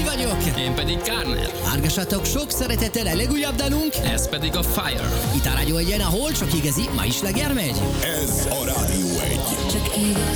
vagyok. Én pedig Kárner. Hallgassatok sok szeretettel a legújabb dalunk. Ez pedig a Fire. Itt a Rádió Egyen, ahol csak igazi, ma is leger megy. Ez a Rádió 1. Csak igaz.